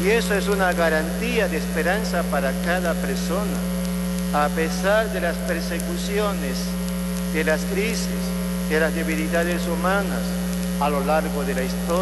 Y eso es una garantía de esperanza para cada persona, a pesar de las persecuciones, de las crisis, de las debilidades humanas a lo largo de la historia.